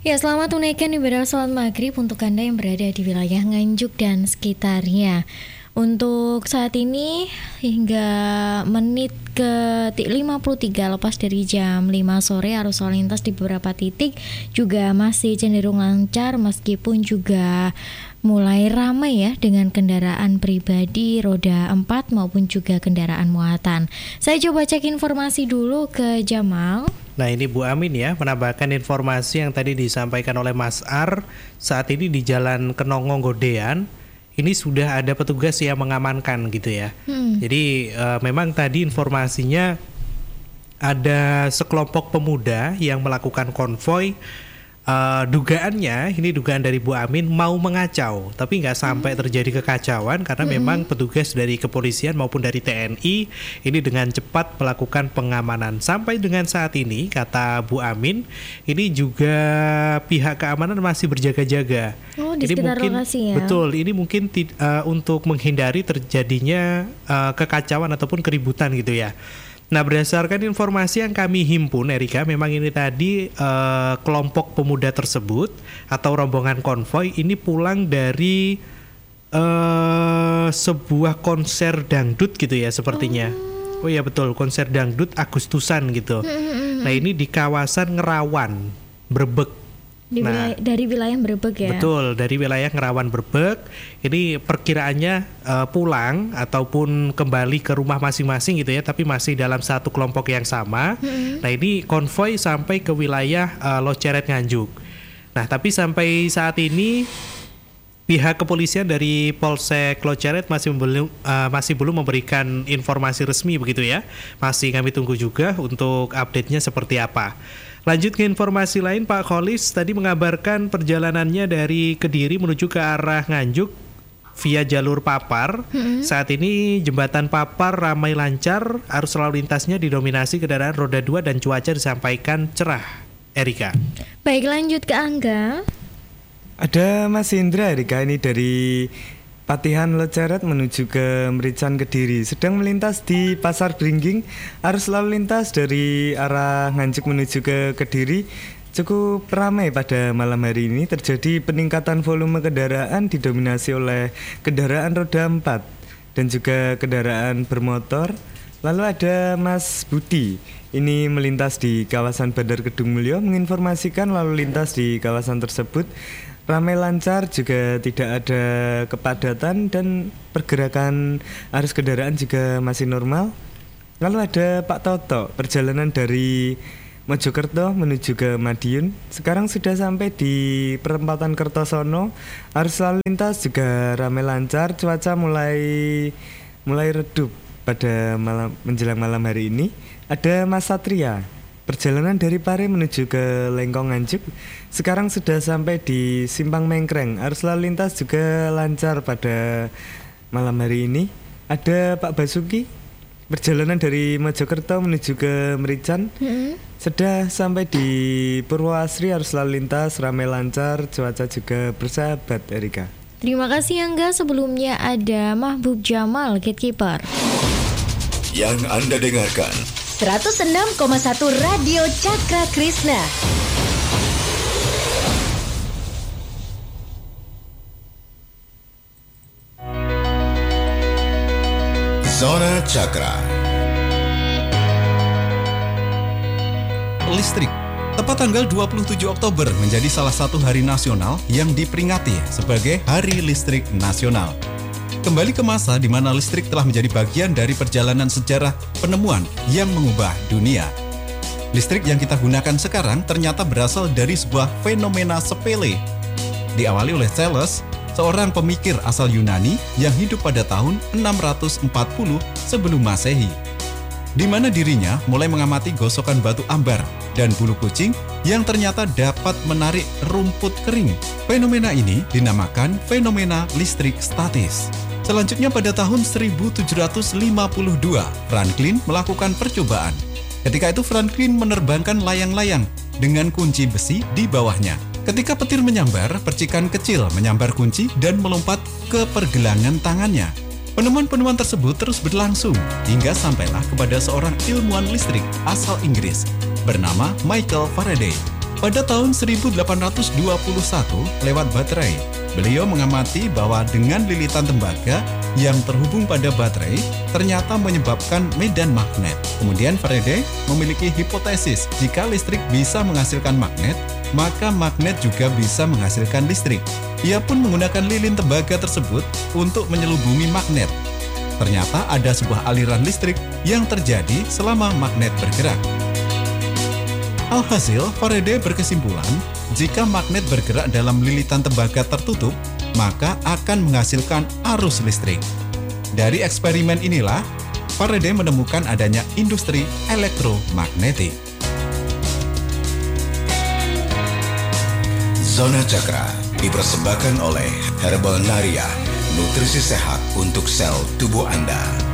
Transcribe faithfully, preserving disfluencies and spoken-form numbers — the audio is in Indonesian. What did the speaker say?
Ya, selamat tunaikan ibadah sholat maghrib untuk Anda yang berada di wilayah Nganjuk dan sekitarnya. Untuk saat ini hingga menit ke lima puluh tiga lepas dari jam lima sore, arus lalu lintas di beberapa titik juga masih cenderung lancar meskipun juga mulai ramai ya dengan kendaraan pribadi roda empat maupun juga kendaraan muatan. Saya coba cek informasi dulu ke Jamal. Nah, ini Bu Amin ya menambahkan informasi yang tadi disampaikan oleh Mas Ar. Saat ini di Jalan Kenongo Godean ini sudah ada petugas yang mengamankan gitu ya. Hmm. Jadi uh, memang tadi informasinya ada sekelompok pemuda yang melakukan konvoy. Uh, dugaannya, ini dugaan dari Bu Amin, mau mengacau, tapi nggak sampai terjadi kekacauan karena mm-hmm. memang petugas dari kepolisian maupun dari T N I ini dengan cepat melakukan pengamanan. Sampai dengan saat ini, kata Bu Amin, ini juga pihak keamanan masih berjaga-jaga. Oh, di ini sekitar mungkin, lokasi ya? Betul, ini mungkin uh, untuk menghindari terjadinya uh, kekacauan ataupun keributan gitu ya. Nah, berdasarkan informasi yang kami himpun, Erika, memang ini tadi eh, kelompok pemuda tersebut atau rombongan konvoy ini pulang dari eh, sebuah konser dangdut gitu ya sepertinya. Oh, oh ya betul, konser dangdut Agustusan gitu. Nah, ini di kawasan Ngerawan, Brebek. Di wilayah, nah, dari wilayah Brebek ya? Betul, dari wilayah Ngerawan Brebek. Ini perkiraannya uh, pulang ataupun kembali ke rumah masing-masing gitu ya, tapi masih dalam satu kelompok yang sama. Hmm. Nah, ini konvoy sampai ke wilayah uh, Loceret Nganjuk. Nah, tapi sampai saat ini pihak kepolisian dari Polsek Loceret masih belum uh, masih belum memberikan informasi resmi begitu ya. Masih kami tunggu juga untuk update-nya seperti apa. Lanjut ke informasi lain, Pak Kholis tadi mengabarkan perjalanannya dari Kediri menuju ke arah Nganjuk via jalur Papar. Mm-hmm. Saat ini jembatan Papar ramai lancar, arus lalu lintasnya didominasi kendaraan roda dua dan cuaca disampaikan cerah. Erika. Baik, lanjut ke Angga. Ada Mas Indra, Erika, ini dari Patihan Loceret menuju ke Merican Kediri. Sedang melintas di Pasar Beringing. Arus lalu lintas dari arah Nganjuk menuju ke Kediri cukup ramai pada malam hari ini. Terjadi peningkatan volume kendaraan didominasi oleh kendaraan roda empat dan juga kendaraan bermotor. Lalu ada Mas Budi, ini melintas di kawasan Bandar Kedung Mulyo, menginformasikan lalu lintas di kawasan tersebut ramai lancar, juga tidak ada kepadatan dan pergerakan arus kendaraan juga masih normal. Lalu ada Pak Toto, perjalanan dari Mojokerto menuju ke Madiun. Sekarang sudah sampai di perempatan Kertosono. Arus lalu lintas juga ramai lancar, cuaca mulai mulai redup pada malam menjelang malam hari ini. Ada Mas Satria, perjalanan dari Pare menuju ke Lengkong Nganjuk. Sekarang sudah sampai di Simpang Mengkreng. Arus lalu lintas juga lancar pada malam hari ini. Ada Pak Basuki, perjalanan dari Mojokerto menuju ke Merican. Mm-hmm. Sudah sampai di Purwoasri, arus lalu lintas ramai lancar, cuaca juga bersahabat, Erika. Terima kasih Angga. Sebelumnya ada Mahbub Jamal, Gatekeeper. Yang Anda dengarkan seratus enam koma satu Radio Cakra Krishna. Zona Cakra. Listrik. Tepat tanggal dua puluh tujuh Oktober menjadi salah satu hari nasional yang diperingati sebagai Hari Listrik Nasional. Kembali ke masa di mana listrik telah menjadi bagian dari perjalanan sejarah penemuan yang mengubah dunia. Listrik yang kita gunakan sekarang ternyata berasal dari sebuah fenomena sepele. Diawali oleh Thales, seorang pemikir asal Yunani yang hidup pada tahun enam ratus empat puluh sebelum Masehi, di mana dirinya mulai mengamati gosokan batu ambar dan bulu kucing yang ternyata dapat menarik rumput kering. Fenomena ini dinamakan fenomena listrik statis. Selanjutnya pada tahun seribu tujuh ratus lima puluh dua, Franklin melakukan percobaan. Ketika itu Franklin menerbangkan layang-layang dengan kunci besi di bawahnya. Ketika petir menyambar, percikan kecil menyambar kunci dan melompat ke pergelangan tangannya. Penemuan-penemuan tersebut terus berlangsung hingga sampailah kepada seorang ilmuwan listrik asal Inggris bernama Michael Faraday. Pada tahun seribu delapan ratus dua puluh satu, lewat baterai, beliau mengamati bahwa dengan lilitan tembaga yang terhubung pada baterai ternyata menyebabkan medan magnet. Kemudian Faraday memiliki hipotesis jika listrik bisa menghasilkan magnet, maka magnet juga bisa menghasilkan listrik. Ia pun menggunakan lilin tembaga tersebut untuk menyelubungi magnet. Ternyata ada sebuah aliran listrik yang terjadi selama magnet bergerak. Alhasil, Faraday berkesimpulan, jika magnet bergerak dalam lilitan tembaga tertutup, maka akan menghasilkan arus listrik. Dari eksperimen inilah, Faraday menemukan adanya industri elektromagnetik. Zona Cakra dipersembahkan oleh Herbal Naria, nutrisi sehat untuk sel tubuh Anda.